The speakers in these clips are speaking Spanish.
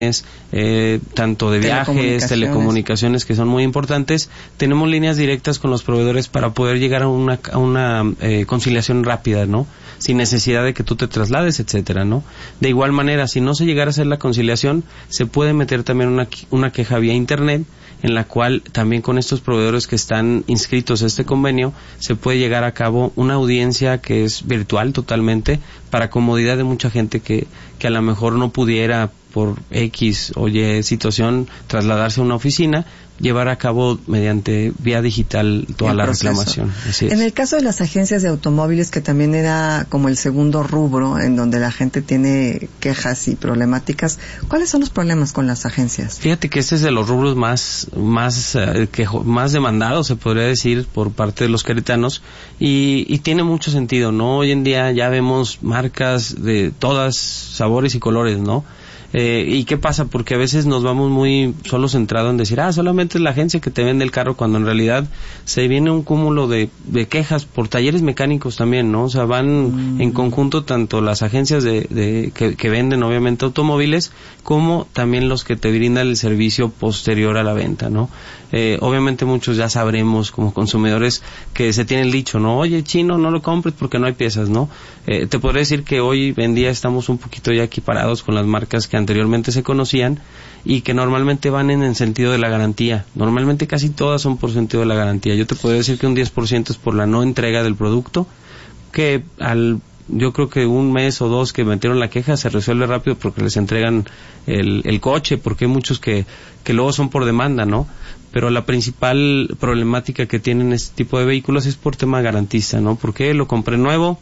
tanto de viajes, telecomunicaciones, que son muy importantes. Tenemos líneas directas con los proveedores para poder llegar a una conciliación rápida, ¿no? Sin necesidad de que tú te traslades, etcétera, ¿no? De igual manera, si no se llegara a hacer la conciliación, se puede meter también una queja vía internet, en la cual también con estos proveedores que están inscritos a este convenio, se puede llegar a cabo una audiencia que es virtual totalmente, para comodidad de mucha gente que a lo mejor no pudiera por X o Y situación trasladarse a una oficina, llevar a cabo mediante vía digital toda la reclamación. Así es. En el caso de las agencias de automóviles, que también era como el segundo rubro en donde la gente tiene quejas y problemáticas, ¿cuáles son los problemas con las agencias? Fíjate que este es de los rubros más demandados, se podría decir, por parte de los queretanos, y tiene mucho sentido, ¿no? Hoy en día ya vemos marcas de todas sabores y colores, ¿no? ¿Y qué pasa? Porque a veces nos vamos muy solo centrados en decir, solamente es la agencia que te vende el carro, cuando en realidad se viene un cúmulo de quejas por talleres mecánicos también, ¿no? O sea, van en conjunto tanto las agencias que venden obviamente automóviles, como también los que te brindan el servicio posterior a la venta, ¿no? Obviamente muchos ya sabremos como consumidores que se tiene el dicho, ¿no? Oye, chino, no lo compres porque no hay piezas, ¿no? Te podría decir que hoy en día estamos un poquito ya equiparados con las marcas que anteriormente se conocían y que normalmente van en el sentido de la garantía. Normalmente casi todas son por sentido de la garantía. Yo te puedo decir que un 10% es por la no entrega del producto, que yo creo que un mes o dos que metieron la queja se resuelve rápido porque les entregan el coche, porque hay muchos que luego son por demanda, ¿no? Pero la principal problemática que tienen este tipo de vehículos es por tema garantista, ¿no? Porque lo compré nuevo,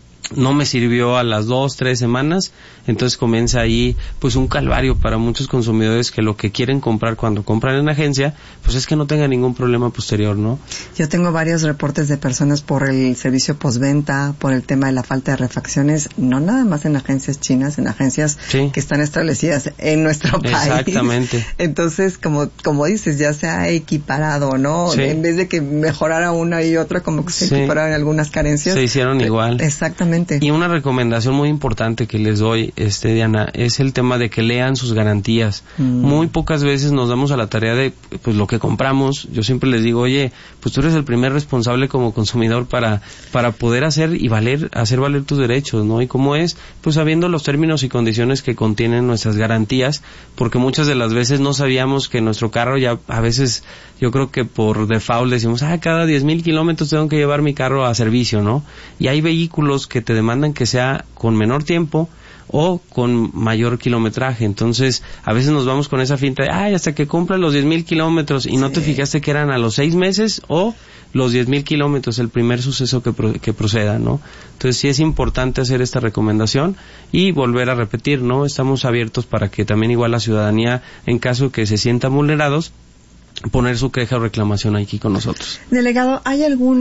no me sirvió a las 2-3 semanas, entonces comienza ahí pues un calvario para muchos consumidores que lo que quieren comprar cuando compran en agencia, pues es que no tenga ningún problema posterior, ¿no? Yo tengo varios reportes de personas por el servicio postventa, por el tema de la falta de refacciones, no nada más en agencias chinas, en agencias que están establecidas en nuestro país. Exactamente. Entonces, como dices, ya se ha equiparado, ¿no? Sí. En vez de que mejorara una y otra, como que se equipararon algunas carencias. Se hicieron igual. Exactamente. Y una recomendación muy importante que les doy, Diana, es el tema de que lean sus garantías. Muy pocas veces nos damos a la tarea de, pues, lo que compramos. Yo siempre les digo, oye, pues tú eres el primer responsable como consumidor para poder hacer valer tus derechos, ¿no? Y cómo es, pues sabiendo los términos y condiciones que contienen nuestras garantías, porque muchas de las veces no sabíamos que nuestro carro ya, a veces, yo creo que por default decimos, cada 10,000 kilómetros tengo que llevar mi carro a servicio, ¿no? Y hay vehículos que te demandan que sea con menor tiempo o con mayor kilometraje. Entonces, a veces nos vamos con esa finta de, hasta que cumplan los 10,000 kilómetros, y no te fijaste que eran a los 6 meses o los 10,000 kilómetros, el primer suceso que proceda, ¿no? Entonces, sí es importante hacer esta recomendación y volver a repetir, ¿no? Estamos abiertos para que también igual la ciudadanía, en caso que se sientan vulnerados, poner su queja o reclamación aquí con nosotros. Delegado, ¿hay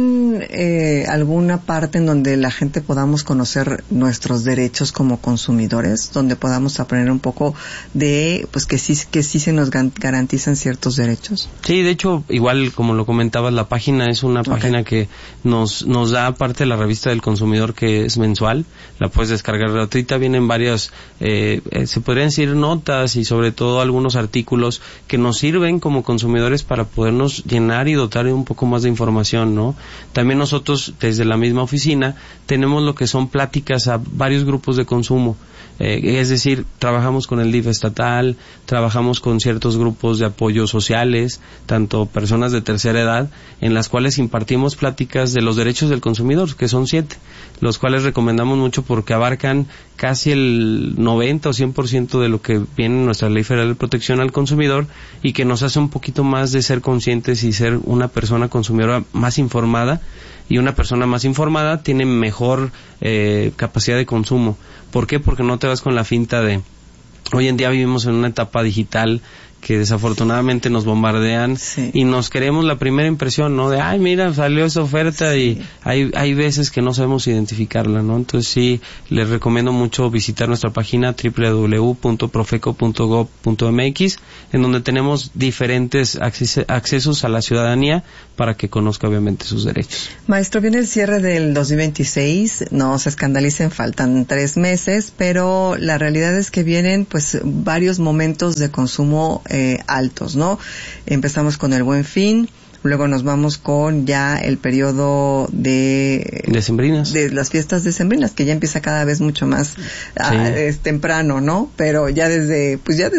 alguna parte en donde la gente podamos conocer nuestros derechos como consumidores, donde podamos aprender un poco de, pues, que sí se nos garantizan ciertos derechos? Sí, de hecho, igual como lo comentabas, la página es una página que nos da parte de la revista del consumidor, que es mensual. La puedes descargar gratuita. Vienen varias, se podrían decir, notas y sobre todo algunos artículos que nos sirven como consumidores para podernos llenar y dotar de un poco más de información, ¿no? También nosotros, desde la misma oficina, tenemos lo que son pláticas a varios grupos de consumo. Es decir, trabajamos con el DIF estatal, trabajamos con ciertos grupos de apoyo sociales, tanto personas de tercera edad, en las cuales impartimos pláticas de los derechos del consumidor, que son 7, los cuales recomendamos mucho porque abarcan casi el 90 o 100% de lo que viene en nuestra Ley Federal de Protección al Consumidor, y que nos hace un poquito más de ser conscientes y ser una persona consumidora más informada, y una persona más informada tiene mejor capacidad de consumo. ¿Por qué? Porque no te vas con la finta de... Hoy en día vivimos en una etapa digital que desafortunadamente nos bombardean y nos queremos la primera impresión, ¿no? De, ay, mira, salió esa oferta y hay veces que no sabemos identificarla, ¿no? Entonces sí, les recomiendo mucho visitar nuestra página www.profeco.gov.mx, en donde tenemos diferentes accesos a la ciudadanía para que conozca obviamente sus derechos. Maestro, viene el cierre del 2026, no se escandalicen, faltan 3 meses, pero la realidad es que vienen pues varios momentos de consumo altos, ¿no? Empezamos con el Buen Fin, luego nos vamos con ya el periodo de decembrinas, de las fiestas decembrinas, que ya empieza cada vez mucho más temprano, ¿no? Pero ya desde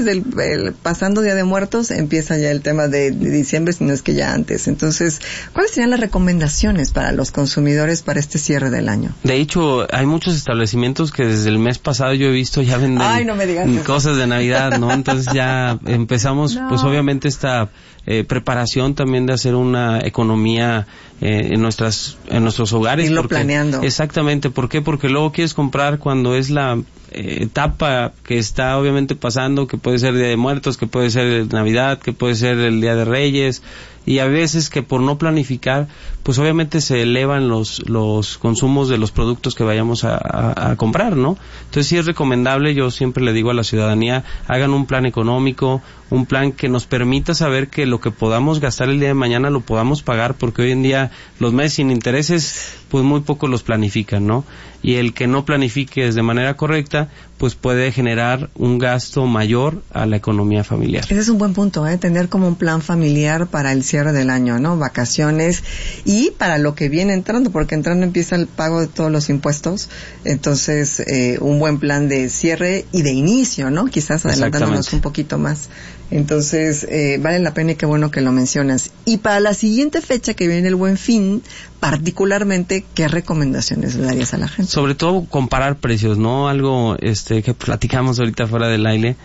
el pasando Día de Muertos empieza ya el tema de diciembre, si no es que ya antes. Entonces, ¿cuáles serían las recomendaciones para los consumidores para este cierre del año? De hecho, hay muchos establecimientos que desde el mes pasado yo he visto ya venden cosas de Navidad, ¿no? Entonces ya empezamos, pues obviamente esta preparación también de hacer una economía en nuestros hogares. Irlo planeando. Exactamente. ¿Por qué? Porque luego quieres comprar cuando es la etapa que está obviamente pasando, que puede ser Día de Muertos, que puede ser Navidad, que puede ser el Día de Reyes, y a veces que por no planificar, pues obviamente se elevan los consumos de los productos que vayamos a comprar, ¿no? Entonces sí es recomendable, yo siempre le digo a la ciudadanía, hagan un plan económico, un plan que nos permita saber que lo que podamos gastar el día de mañana lo podamos pagar, porque hoy en día los meses sin intereses, pues muy poco los planifican, ¿no? Y el que no planifique de manera correcta, pues puede generar un gasto mayor a la economía familiar. Ese es un buen punto, tener como un plan familiar para el cierre del año, ¿no? Vacaciones y para lo que viene entrando, porque entrando empieza el pago de todos los impuestos, entonces un buen plan de cierre y de inicio, ¿no? Quizás adelantándonos un poquito más. Entonces, vale la pena y qué bueno que lo mencionas. Y para la siguiente fecha que viene el Buen Fin, particularmente, ¿qué recomendaciones le darías a la gente? Sobre todo comparar precios, ¿no? Algo que platicamos ahorita fuera del aire,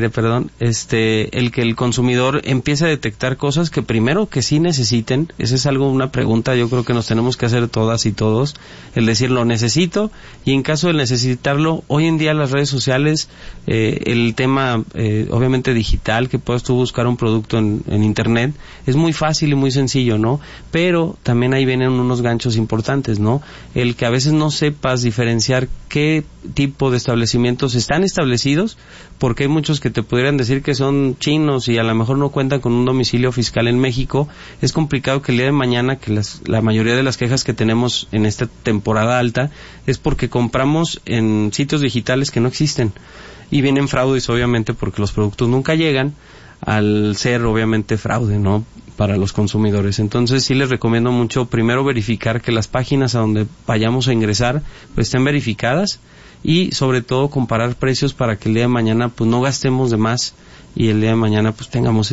el que el consumidor empiece a detectar cosas que primero que sí necesiten. Esa es una pregunta yo creo que nos tenemos que hacer todas y todos, el decir lo necesito, y en caso de necesitarlo, hoy en día las redes sociales, el tema obviamente digital, que puedas tú buscar un producto en internet, es muy fácil y muy sencillo, ¿no? Pero también ahí vienen unos ganchos importantes, ¿no? El que a veces no sepas diferenciar qué tipo de establecimientos están establecidos, porque hay muchos que te pudieran decir que son chinos y a lo mejor no cuentan con un domicilio fiscal en México. Es complicado que el día de mañana, que la mayoría de las quejas que tenemos en esta temporada alta es porque compramos en sitios digitales que no existen. Y vienen fraudes, obviamente, porque los productos nunca llegan, al ser, obviamente, fraude, ¿no?, para los consumidores. Entonces, sí les recomiendo mucho, primero, verificar que las páginas a donde vayamos a ingresar, pues, estén verificadas, y, sobre todo, comparar precios para que el día de mañana, pues, no gastemos de más, y el día de mañana, pues, tengamos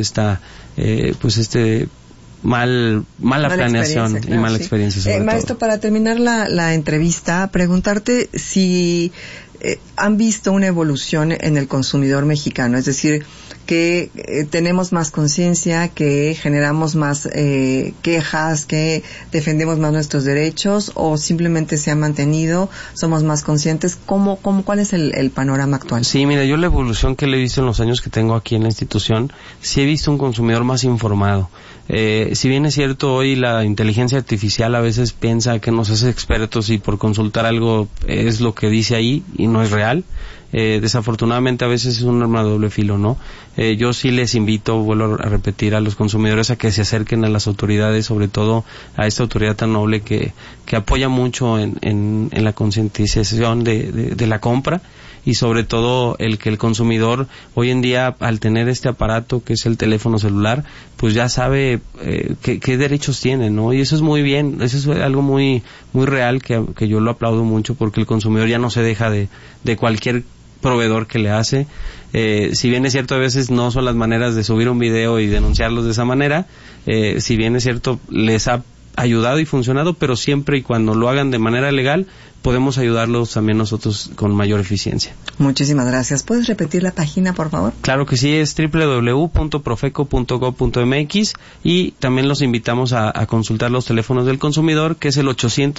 mala planeación y mala experiencia, sobre todo. Maestro, para terminar la entrevista, preguntarte si han visto una evolución en el consumidor mexicano, es decir, que tenemos más conciencia, que generamos más quejas, que defendemos más nuestros derechos, o simplemente se ha mantenido, somos más conscientes. ¿Cuál es el panorama actual? Sí, mira, yo la evolución que le he visto en los años que tengo aquí en la institución, sí he visto un consumidor más informado. Si bien es cierto, hoy la inteligencia artificial a veces piensa que nos hace expertos y por consultar algo es lo que dice ahí y no es real. Desafortunadamente a veces es un arma de doble filo, ¿no? Yo sí les invito, vuelvo a repetir, a los consumidores a que se acerquen a las autoridades, sobre todo a esta autoridad tan noble que apoya mucho en la concientización de la compra, y sobre todo el que el consumidor hoy en día, al tener este aparato que es el teléfono celular, pues ya sabe qué derechos tiene, ¿no? Y eso es muy bien, eso es algo muy muy real que yo lo aplaudo mucho, porque el consumidor ya no se deja de cualquier proveedor que le hace. Si bien es cierto, a veces no son las maneras de subir un video y denunciarlos de esa manera, si bien es cierto, les ha ayudado y funcionado, pero siempre y cuando lo hagan de manera legal, podemos ayudarlos también nosotros con mayor eficiencia. Muchísimas gracias. ¿Puedes repetir la página, por favor? Claro que sí, es www.profeco.gov.mx, y también los invitamos a consultar los teléfonos del consumidor, que es el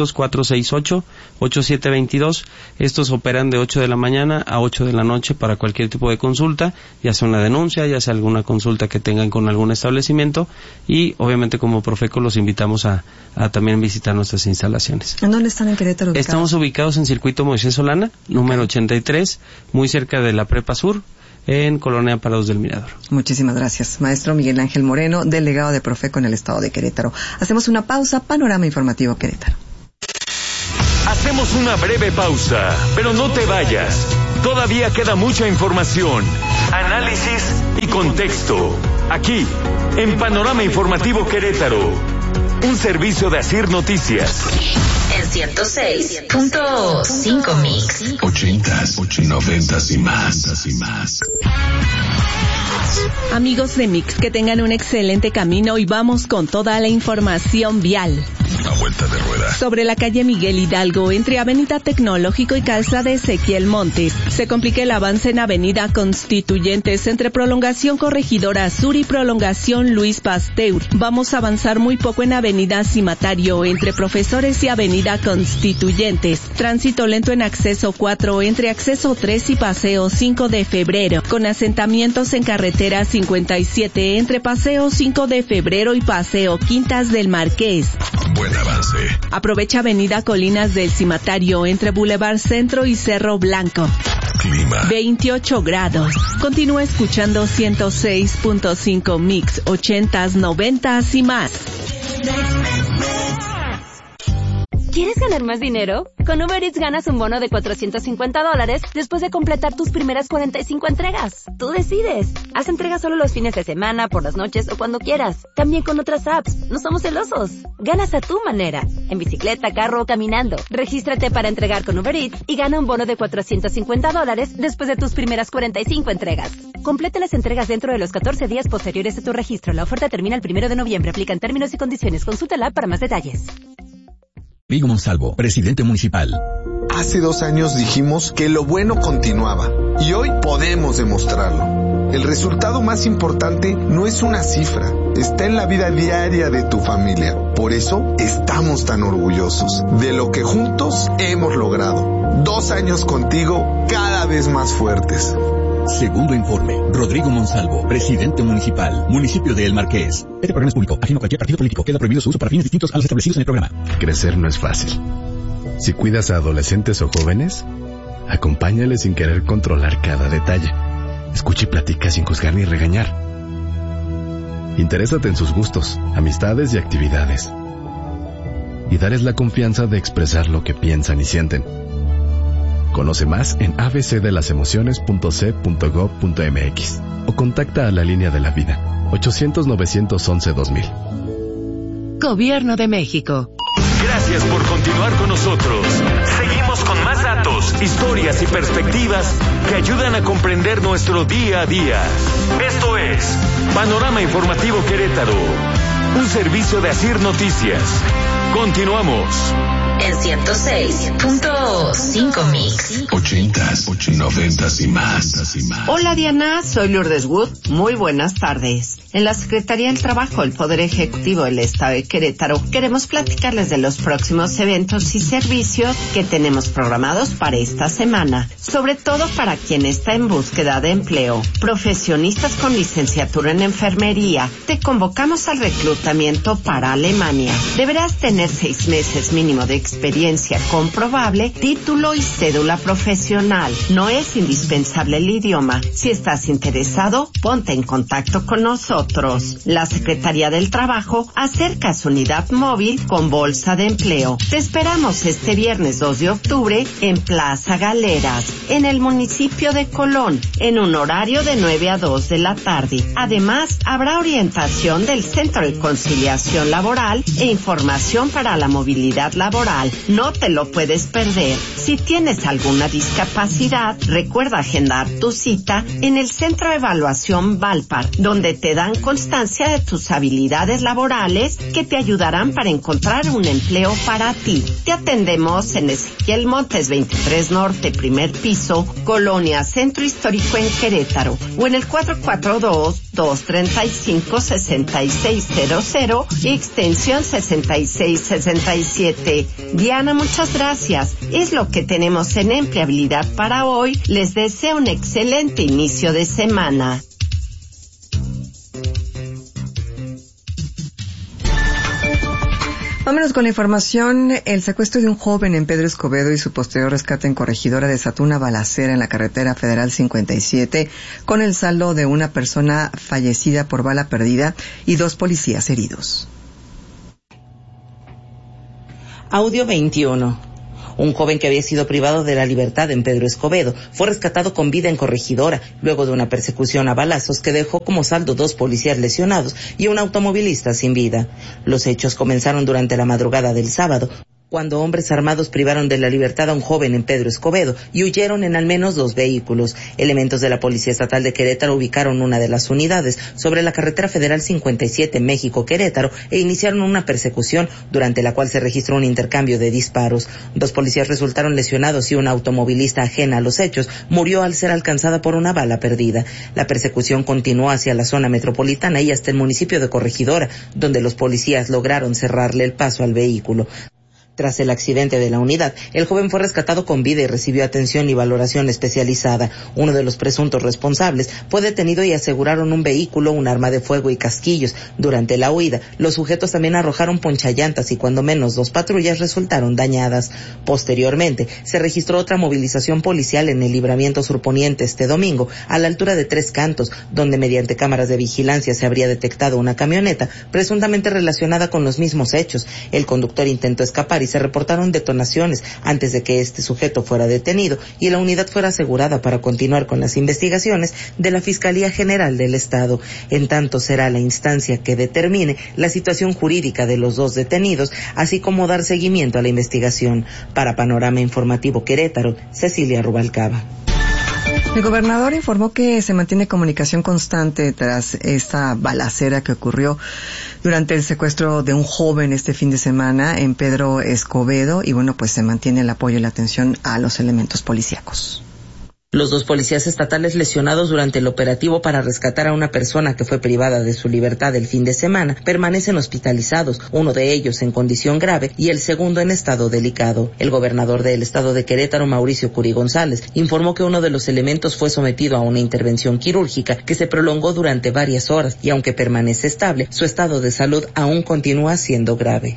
800-468-8722. Estos operan de 8 de la mañana a 8 de la noche para cualquier tipo de consulta, ya sea una denuncia, ya sea alguna consulta que tengan con algún establecimiento, y obviamente como Profeco los invitamos a también visitar nuestras instalaciones. ¿En dónde están en Querétaro ubicados? Estamos ubicados en Circuito Moisés Solana, número 83, muy cerca de la Prepa Sur, en Colonia Parados del Mirador. Muchísimas gracias, maestro Miguel Ángel Moreno, delegado de Profeco en el estado de Querétaro. Hacemos una pausa. Panorama Informativo Querétaro. Hacemos una breve pausa, pero no te vayas. Todavía queda mucha información, análisis y contexto. Aquí, en Panorama Informativo Querétaro, un servicio de Asir Noticias. En 106.5 Mix. 80s, 90s y más. Amigos de Mix, que tengan un excelente camino y vamos con toda la información vial. A vuelta de rueda. Sobre la calle Miguel Hidalgo, entre Avenida Tecnológico y Calzada Ezequiel Montes, se complica el avance en Avenida Constituyentes entre Prolongación Corregidora Sur y Prolongación Luis Pasteur. Vamos a avanzar muy poco en Avenida Cimatario, entre Profesores y Avenida Constituyentes. Tránsito lento en Acceso 4, entre Acceso 3 y Paseo 5 de Febrero, con asentamientos en Carretera 57, entre Paseo 5 de Febrero y Paseo Quintas del Marqués. Buen avance. Aprovecha Avenida Colinas del Cimatario, entre Boulevard Centro y Cerro Blanco. Clima. 28 grados. Continúa escuchando 106.5 Mix, 80s, 90s y más. ¿Quieres ganar más dinero? Con Uber Eats ganas un bono de $450 después de completar tus primeras 45 entregas. Tú decides. Haz entregas solo los fines de semana, por las noches o cuando quieras. También con otras apps. No somos celosos. Ganas a tu manera. En bicicleta, carro o caminando. Regístrate para entregar con Uber Eats y gana un bono de $450 después de tus primeras 45 entregas. Completa las entregas dentro de los 14 días posteriores a tu registro. La oferta termina el 1 de noviembre. Aplican términos y condiciones. Consulta la app para más detalles. Vigo Monsalvo, presidente municipal. Hace 2 años dijimos que lo bueno continuaba y hoy podemos demostrarlo. El resultado más importante no es una cifra, está en la vida diaria de tu familia. Por eso estamos tan orgullosos de lo que juntos hemos logrado. 2 años contigo, cada vez más fuertes. Segundo informe. Rodrigo Monsalvo, presidente municipal, municipio de El Marqués. Este programa es público, ajeno a cualquier partido político. Queda prohibido su uso para fines distintos a los establecidos en el programa. Crecer no es fácil. Si cuidas a adolescentes o jóvenes, acompáñales sin querer controlar cada detalle. Escucha y platica sin juzgar ni regañar. Interésate en sus gustos, amistades y actividades. Y darles la confianza de expresar lo que piensan y sienten. Conoce más en abcdelasemociones.c.gov.mx o contacta a la línea de la vida 800-911-2000. Gobierno de México. Gracias por continuar con nosotros. Seguimos con más datos, historias y perspectivas que ayudan a comprender nuestro día a día. Esto es Panorama Informativo Querétaro, un servicio de Asir Noticias. Continuamos. En 106.5 Mix. 80s, 90s y más. Hola Diana, soy Lourdes Wood. Muy buenas tardes. En la Secretaría del Trabajo, el Poder Ejecutivo del Estado de Querétaro, queremos platicarles de los próximos eventos y servicios que tenemos programados para esta semana, sobre todo para quien está en búsqueda de empleo. Profesionistas con licenciatura en enfermería, te convocamos al reclutamiento para Alemania. Deberás tener 6 meses mínimo de experiencia comprobable, título y cédula profesional. No es indispensable el idioma. Si estás interesado, ponte en contacto con nosotros. La Secretaría del Trabajo acerca su unidad móvil con bolsa de empleo. Te esperamos este viernes 2 de octubre en Plaza Galeras, en el municipio de Colón, en un horario de 9 a 2 de la tarde. Además, habrá orientación del Centro de Conciliación Laboral e información para la movilidad laboral. Global. No te lo puedes perder. Si tienes alguna discapacidad, recuerda agendar tu cita en el Centro de Evaluación Valpar, donde te dan constancia de tus habilidades laborales que te ayudarán para encontrar un empleo para ti. Te atendemos en Ezequiel Montes 23 Norte, primer piso, Colonia Centro Histórico en Querétaro, o en el 442-235-6600 y extensión 6667. Diana, muchas gracias. Es lo que tenemos en empleabilidad para hoy. Les deseo un excelente inicio de semana. Vámonos con la información. El secuestro de un joven en Pedro Escobedo y su posterior rescate en Corregidora desató una balacera en la carretera federal 57 con el saldo de una persona fallecida por bala perdida y 2 policías heridos. Audio 21. Un joven que había sido privado de la libertad en Pedro Escobedo fue rescatado con vida en Corregidora luego de una persecución a balazos que dejó como saldo 2 policías lesionados y un automovilista sin vida. Los hechos comenzaron durante la madrugada del sábado, cuando hombres armados privaron de la libertad a un joven en Pedro Escobedo y huyeron en al menos 2 vehículos. Elementos de la Policía Estatal de Querétaro ubicaron una de las unidades sobre la carretera federal 57 México-Querétaro e iniciaron una persecución durante la cual se registró un intercambio de disparos. 2 policías resultaron lesionados y una automovilista ajena a los hechos murió al ser alcanzada por una bala perdida. La persecución continuó hacia la zona metropolitana y hasta el municipio de Corregidora, donde los policías lograron cerrarle el paso al vehículo. Tras el accidente de la unidad, el joven fue rescatado con vida y recibió atención y valoración especializada. Uno de los presuntos responsables fue detenido y aseguraron un vehículo, un arma de fuego y casquillos. Durante la huida, los sujetos también arrojaron ponchallantas y cuando menos 2 patrullas resultaron dañadas. Posteriormente, se registró otra movilización policial en el libramiento surponiente este domingo, a la altura de 3 Cantos, donde mediante cámaras de vigilancia se habría detectado una camioneta presuntamente relacionada con los mismos hechos. El conductor intentó escapar y se reportaron detonaciones antes de que este sujeto fuera detenido y la unidad fuera asegurada para continuar con las investigaciones de la Fiscalía General del Estado. En tanto, será la instancia que determine la situación jurídica de los 2 detenidos, así como dar seguimiento a la investigación. Para Panorama Informativo Querétaro, Cecilia Rubalcaba. El gobernador informó que se mantiene comunicación constante tras esta balacera que ocurrió durante el secuestro de un joven este fin de semana en Pedro Escobedo y bueno, pues se mantiene el apoyo y la atención a los elementos policíacos. Los 2 policías estatales lesionados durante el operativo para rescatar a una persona que fue privada de su libertad el fin de semana permanecen hospitalizados, uno de ellos en condición grave y el segundo en estado delicado. El gobernador del estado de Querétaro, Mauricio Curi González, informó que uno de los elementos fue sometido a una intervención quirúrgica que se prolongó durante varias horas y aunque permanece estable, su estado de salud aún continúa siendo grave.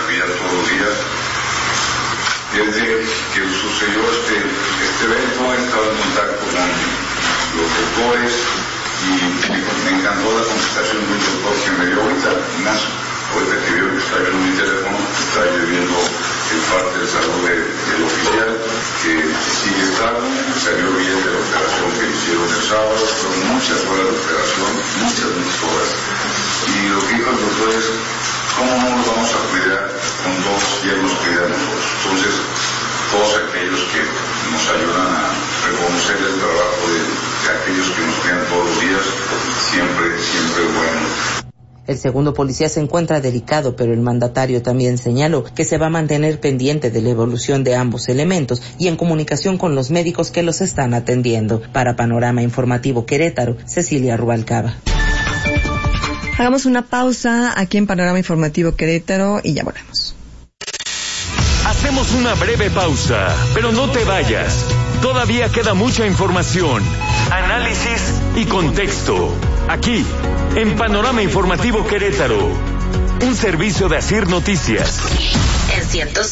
Desde que sucedió este evento he estado en contacto con los doctores y me encantó la contestación de un doctor que me dio ahorita, Ignacio, ahorita que vio que está viendo mi teléfono, está viendo el parte de salud del oficial, que sigue estable, salió bien de la operación que hicieron el sábado, fueron muchas horas de operación, muchas horas, y lo que dijo el doctor es, ¿cómo no nos vamos a cuidar con 2 y él nos cuida a nosotros? Entonces, todos aquellos que nos ayudan a reconocer el trabajo de aquellos que nos cuidan todos los días, siempre es bueno. El segundo policía se encuentra delicado, pero el mandatario también señaló que se va a mantener pendiente de la evolución de ambos elementos y en comunicación con los médicos que los están atendiendo. Para Panorama Informativo Querétaro, Cecilia Rubalcaba. Hagamos una pausa aquí en Panorama Informativo Querétaro y ya volvemos. Hacemos una breve pausa, pero no te vayas. Todavía queda mucha información, análisis y contexto. Aquí, en Panorama Informativo Querétaro, un servicio de Asir Noticias. En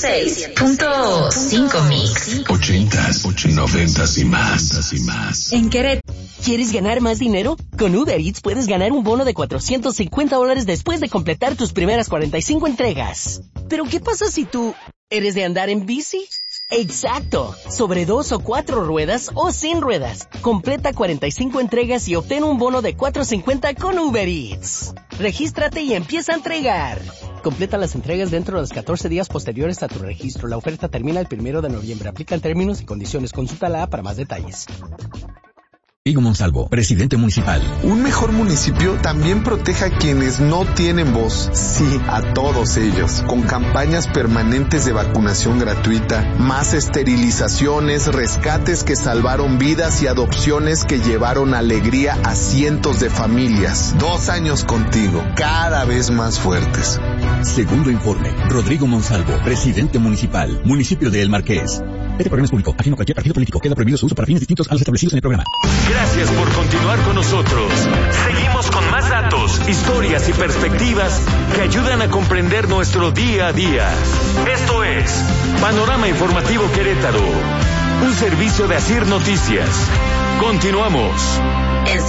106.5 Mix. 80s, 90s y más. En Querétaro. ¿Quieres ganar más dinero? Con Uber Eats puedes ganar un bono de $450 después de completar tus primeras 45 entregas. ¿Pero qué pasa si tú eres de andar en bici? Exacto, sobre 2 o 4 ruedas o sin ruedas. Completa 45 entregas y obtén un bono de $450 con Uber Eats. Regístrate y empieza a entregar. completa las entregas dentro de los 14 días posteriores a tu registro. La oferta termina el 1 de noviembre. Aplican términos y condiciones. Consúltala para más detalles. Rodrigo Monsalvo, presidente municipal. Un mejor municipio también protege a quienes no tienen voz. Sí, a todos ellos. Con campañas permanentes de vacunación gratuita, más esterilizaciones, rescates que salvaron vidas y adopciones que llevaron alegría a cientos de familias. 2 años contigo, cada vez más fuertes. Segundo informe. Rodrigo Monsalvo, presidente municipal, municipio de El Marqués. Este programa es público, ajeno a cualquier partido político. Queda prohibido su uso para fines distintos a los establecidos en el programa. Gracias por continuar con nosotros. Seguimos con más datos, historias y perspectivas que ayudan a comprender nuestro día a día. Esto es Panorama Informativo Querétaro, un servicio de Asir Noticias. Continuamos. En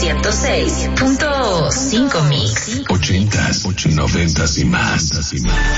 106.5 Mix. 80s, 90s y más.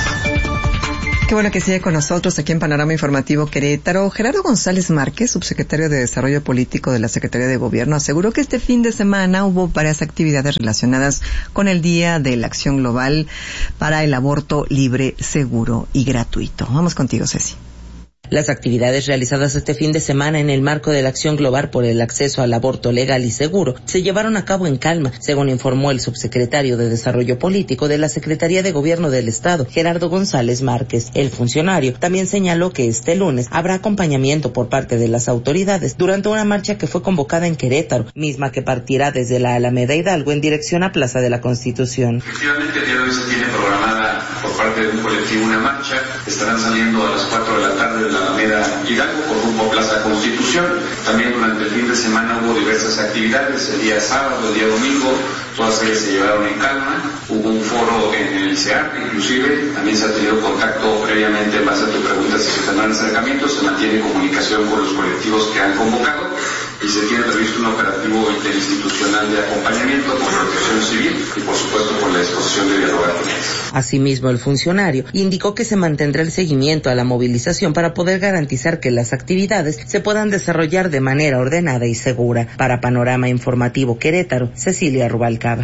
Qué bueno que sigue con nosotros aquí en Panorama Informativo Querétaro. Gerardo González Márquez, subsecretario de Desarrollo Político de la Secretaría de Gobierno, aseguró que este fin de semana hubo varias actividades relacionadas con el Día de la Acción Global para el Aborto Libre, Seguro y Gratuito. Vamos contigo, Ceci. Las actividades realizadas este fin de semana en el marco de la Acción Global por el acceso al aborto legal y seguro se llevaron a cabo en calma, según informó el subsecretario de Desarrollo Político de la Secretaría de Gobierno del Estado, Gerardo González Márquez. El funcionario también señaló que este lunes habrá acompañamiento por parte de las autoridades durante una marcha que fue convocada en Querétaro, misma que partirá desde la Alameda Hidalgo en dirección a Plaza de la Constitución. Efectivamente, el día de hoy se tiene programada por parte de un colectivo una marcha. Estarán saliendo a las 4 de la tarde de la Alameda Hidalgo por rumbo a Plaza Constitución. También durante el fin de semana hubo diversas actividades, el día sábado, el día domingo, todas ellas se llevaron en calma. Hubo un foro en el CEAR, inclusive, también se ha tenido contacto previamente en base a tu pregunta si se tendrán acercamientos, se mantiene comunicación con los colectivos que han convocado y se tiene previsto un operativo interinstitucional de acompañamiento con protección civil y por supuesto con la disposición de dialogar con ellos. Asimismo, el funcionario indicó que se mantendrá el seguimiento a la movilización para poder garantizar que las actividades se puedan desarrollar de manera ordenada y segura. Para Panorama Informativo Querétaro, Cecilia Rubalcaba.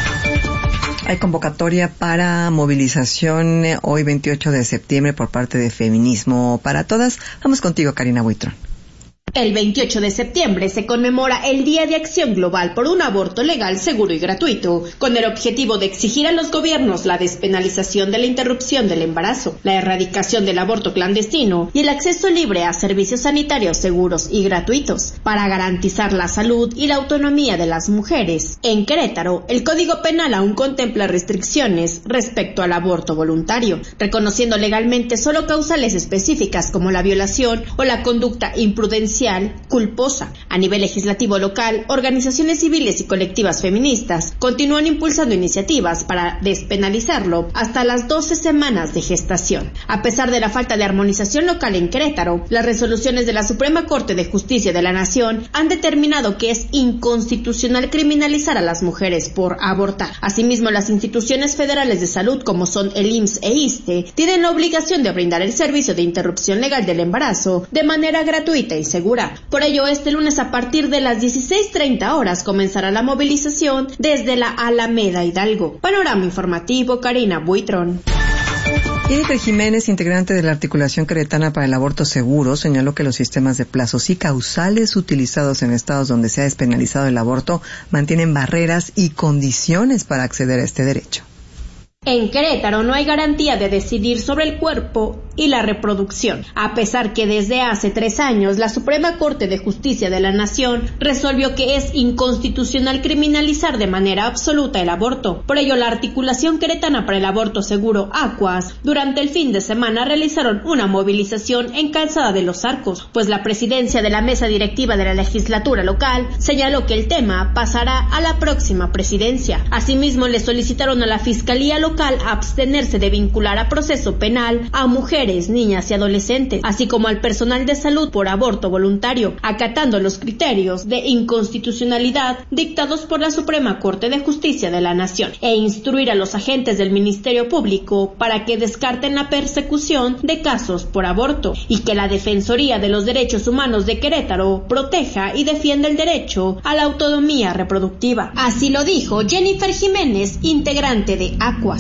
Hay convocatoria para movilización hoy 28 de septiembre por parte de Feminismo para Todas. Vamos contigo, Karina Buitrón. El 28 de septiembre se conmemora el Día de Acción Global por un aborto legal, seguro y gratuito, con el objetivo de exigir a los gobiernos la despenalización de la interrupción del embarazo, la erradicación del aborto clandestino y el acceso libre a servicios sanitarios seguros y gratuitos, para garantizar la salud y la autonomía de las mujeres. En Querétaro, el Código Penal aún contempla restricciones respecto al aborto voluntario, reconociendo legalmente solo causales específicas como la violación o la conducta imprudencial culposa. A nivel legislativo local, organizaciones civiles y colectivas feministas continúan impulsando iniciativas para despenalizarlo hasta las 12 semanas de gestación. A pesar de la falta de armonización local en Querétaro, las resoluciones de la Suprema Corte de Justicia de la Nación han determinado que es inconstitucional criminalizar a las mujeres por abortar. Asimismo, las instituciones federales de salud como son el IMSS e ISSSTE tienen la obligación de brindar el servicio de interrupción legal del embarazo de manera gratuita y segura. Por ello, este lunes a partir de las 16:30 horas comenzará la movilización desde la Alameda Hidalgo. Panorama Informativo, Karina Buitrón. Jennifer Jiménez, integrante de la Articulación Queretana para el Aborto Seguro, señaló que los sistemas de plazos y causales utilizados en estados donde se ha despenalizado el aborto mantienen barreras y condiciones para acceder a este derecho. En Querétaro no hay garantía de decidir sobre el cuerpo y la reproducción, a pesar que desde hace 3 años la Suprema Corte de Justicia de la Nación resolvió que es inconstitucional criminalizar de manera absoluta el aborto. Por ello, la Articulación Queretana para el Aborto Seguro, ACUAS, durante el fin de semana realizaron una movilización en Calzada de los Arcos, pues la presidencia de la mesa directiva de la legislatura local señaló que el tema pasará a la próxima presidencia. Asimismo, le solicitaron a la Fiscalía local abstenerse de vincular a proceso penal a mujeres, niñas y adolescentes, así como al personal de salud por aborto voluntario, acatando los criterios de inconstitucionalidad dictados por la Suprema Corte de Justicia de la Nación, e instruir a los agentes del Ministerio Público para que descarten la persecución de casos por aborto y que la Defensoría de los Derechos Humanos de Querétaro proteja y defienda el derecho a la autonomía reproductiva. Así lo dijo Jennifer Jiménez, integrante de ACUAS.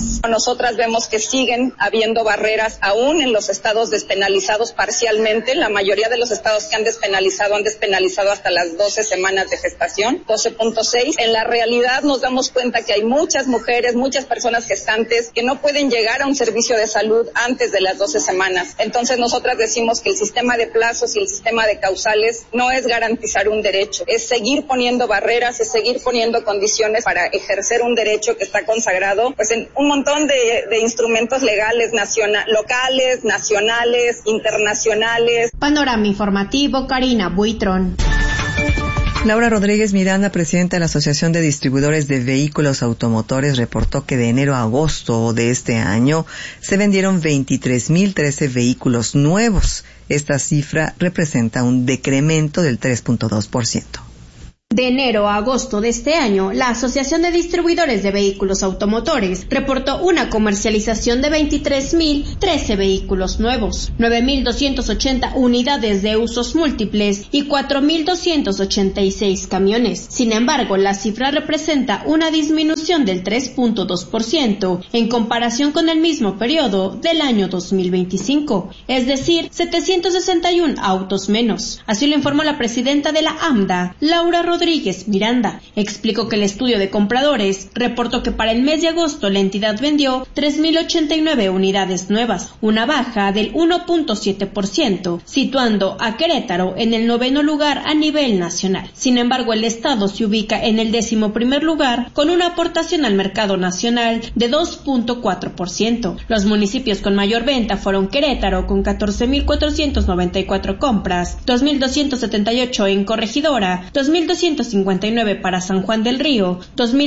más. Nosotras vemos que siguen habiendo barreras aún en los estados despenalizados parcialmente. La mayoría de los estados que han despenalizado hasta las 12 semanas de gestación, 12.6. En la realidad nos damos cuenta que hay muchas mujeres, muchas personas gestantes que no pueden llegar a un servicio de salud antes de las 12 semanas. Entonces nosotras decimos que el sistema de plazos y el sistema de causales no es garantizar un derecho, es seguir poniendo barreras, es seguir poniendo condiciones para ejercer un derecho que está consagrado pues en un montón de instrumentos legales locales, nacionales, internacionales. Panorama informativo, Karina Buitrón. Laura Rodríguez Miranda, presidenta de la Asociación de Distribuidores de Vehículos Automotores, reportó que de enero a agosto de este año se vendieron 23,013 vehículos nuevos. Esta cifra representa un decremento del 3.2%. De enero a agosto de este año, la Asociación de Distribuidores de Vehículos Automotores reportó una comercialización de 23,013 vehículos nuevos, 9,280 unidades de usos múltiples y 4,286 camiones. Sin embargo, la cifra representa una disminución del 3.2% en comparación con el mismo periodo del año 2025, es decir, 761 autos menos. Así lo informó la presidenta de la AMDA, Laura Rodríguez Miranda. Explicó que el estudio de compradores reportó que para el mes de agosto la entidad vendió 3,089 unidades nuevas, una baja del 1.7%, situando a Querétaro en el 9º lugar a nivel nacional. Sin embargo, el estado se ubica en el 11º lugar con una aportación al mercado nacional de 2.4%. Los municipios con mayor venta fueron Querétaro con 14,494 compras, 2,278 en Corregidora, 2,259 para San Juan del Río,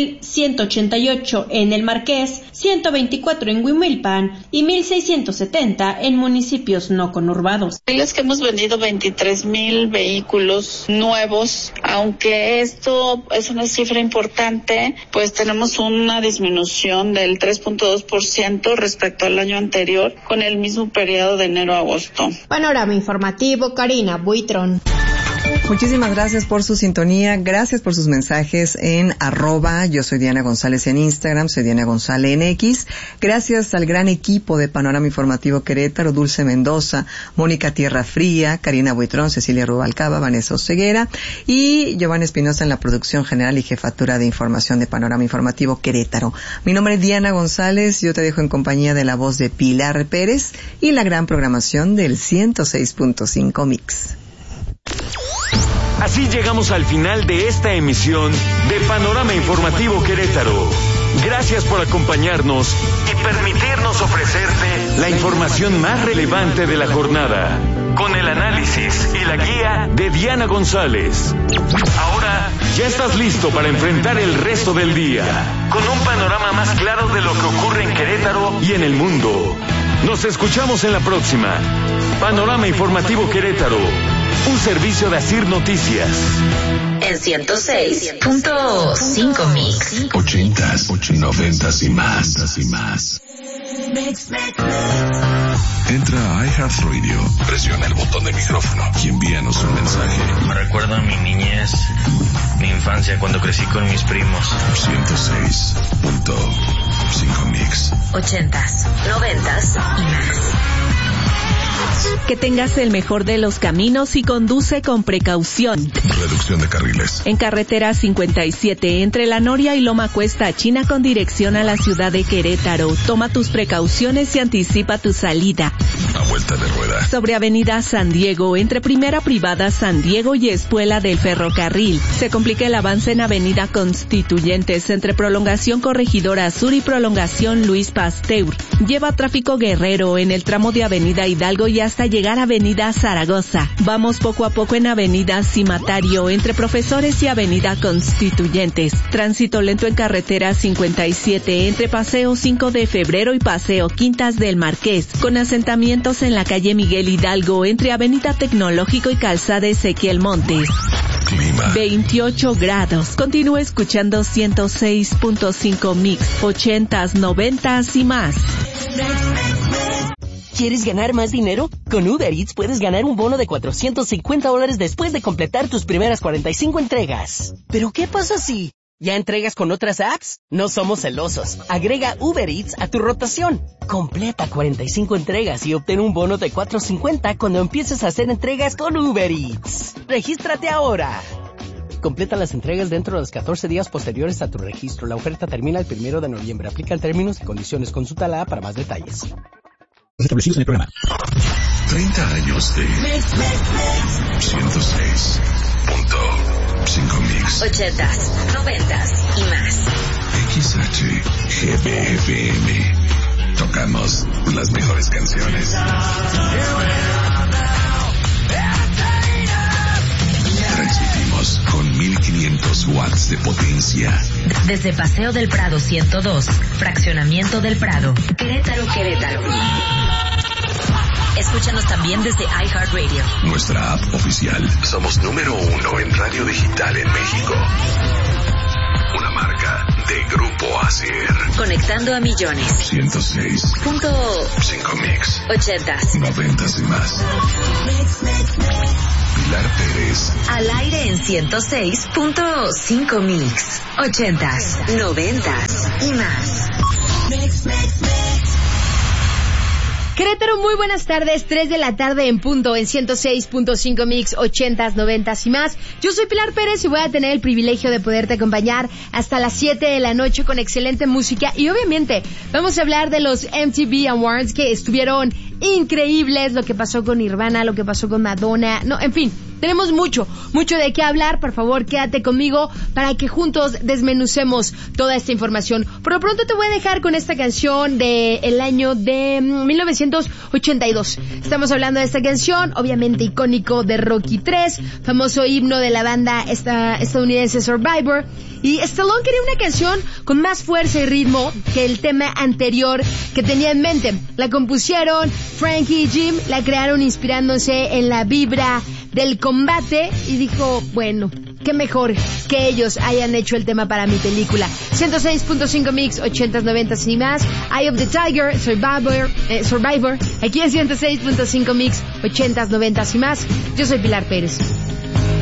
2,188 en El Marqués, 124 en Huimilpan y 1,670 en municipios no conurbados. Es que hemos vendido 23,000 vehículos nuevos, aunque esto es una cifra importante, pues tenemos una disminución del 3.2% respecto al año anterior con el mismo periodo de enero a agosto. Panorama informativo, Karina Buitrón. Muchísimas gracias por su sintonía, gracias por sus mensajes en @, yo soy Diana González en Instagram, soy Diana González en X, gracias al gran equipo de Panorama Informativo Querétaro, Dulce Mendoza, Mónica Tierra Fría, Karina Buitrón, Cecilia Rubalcaba, Vanessa Oseguera y Giovanna Espinosa en la producción general y jefatura de información de Panorama Informativo Querétaro. Mi nombre es Diana González, yo te dejo en compañía de la voz de Pilar Pérez y la gran programación del 106.5 Mix. Así llegamos al final de esta emisión de Panorama Informativo Querétaro. Gracias por acompañarnos y permitirnos ofrecerte la información más relevante de la jornada, con el análisis y la guía de Diana González. Ahora ya estás listo para enfrentar el resto del día, con un panorama más claro de lo que ocurre en Querétaro y en el mundo. Nos escuchamos en la próxima. Panorama Informativo Querétaro, un servicio de Asir Noticias. En 106.5 Mix. 80s, 90s y más. Entra a iHeartRadio, presiona el botón de micrófono y envíanos un mensaje. Me recuerda a mi niñez, mi infancia, cuando crecí con mis primos. 106.5 Mix. 80s, 90s y más. Que tengas el mejor de los caminos y conduce con precaución. Reducción de carriles. En carretera 57, entre La Noria y Loma Cuesta China con dirección a la ciudad de Querétaro. Toma tus precauciones y anticipa tu salida. A vuelta de rueda. Sobre avenida San Diego, entre Primera Privada San Diego y Espuela del Ferrocarril. Se complica el avance en avenida Constituyentes, entre Prolongación Corregidora Sur y Prolongación Luis Pasteur. Lleva tráfico guerrero en el tramo de avenida Hidalgo y hasta llegar a avenida Zaragoza. Vamos poco a poco en avenida Cimatario, entre Profesores y avenida Constituyentes. Tránsito lento en carretera 57, entre Paseo 5 de Febrero y Paseo Quintas del Marqués, con asentamientos en la calle Miguel Hidalgo, entre avenida Tecnológico y calzada Ezequiel Montes. Clima. 28 grados. Continúa escuchando 106.5 Mix, 80s, 90s y más. ¿Quieres ganar más dinero? Con Uber Eats puedes ganar un bono de $450 después de completar tus primeras 45 entregas. ¿Pero qué pasa si ¿Ya entregas con otras apps? No somos celosos. Agrega Uber Eats a tu rotación. Completa 45 entregas y obtén un bono de $4.50 cuando empieces a hacer entregas con Uber Eats. ¡Regístrate ahora! Completa las entregas dentro de los 14 días posteriores a tu registro. La oferta termina el 1 de noviembre. Aplican términos y condiciones. Consulta la app para más detalles. Establecidos en el programa. 30 años de 106.5 Mix. 80s, 90s y más. XHGBFM. Tocamos las mejores canciones. Transmitimos con 1500 watts de potencia. Desde Paseo del Prado 102, Fraccionamiento del Prado, Querétaro. Escúchanos también desde iHeartRadio. Nuestra app oficial. Somos número 1 en radio digital en México. Una marca de Grupo Asier. Conectando a millones. 106.5 Mix. 80s, 90s y más. Pilar Pérez. al aire en 106.5 Mix. 80s, 90s y más. Querétaro, muy buenas tardes, 3 de la tarde en punto en 106.5 Mix, 80s, 90s y más. Yo soy Pilar Pérez y voy a tener el privilegio de poderte acompañar hasta las 7 de la noche con excelente música y obviamente vamos a hablar de los MTV Awards que estuvieron increíbles, lo que pasó con Nirvana, lo que pasó con Madonna, no, en fin. Tenemos mucho de qué hablar. Por favor, quédate conmigo para que juntos desmenucemos toda esta información. Por lo pronto te voy a dejar con esta canción del año de 1982. Estamos hablando de esta canción, obviamente icónico de Rocky 3, famoso himno de la banda estadounidense Survivor. Y Stallone quería una canción con más fuerza y ritmo que el tema anterior que tenía en mente. La compusieron Frankie y Jim, la crearon inspirándose en la vibra del combate y dijo, bueno, qué mejor que ellos hayan hecho el tema para mi película. 106.5 Mix, 80s, 90s y más. Eye of the Tiger, Survivor, aquí en 106.5 Mix, 80s, 90s y más. Yo soy Pilar Pérez.